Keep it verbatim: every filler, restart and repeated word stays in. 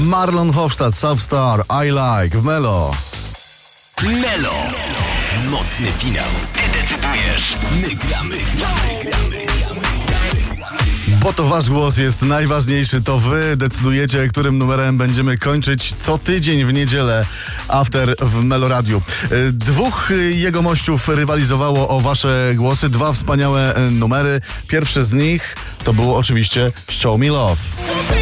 Marlon Hofstadt, Substar, I Like w Melo. Melo. Mocny finał. Ty decydujesz. My gramy, gramy, gramy, gramy. Bo to wasz głos jest najważniejszy, to wy decydujecie, którym numerem będziemy kończyć co tydzień w niedzielę After w Meloradiu. Dwóch jegomościów rywalizowało o wasze głosy, dwa wspaniałe numery. Pierwszy z nich to było oczywiście Show Me Love.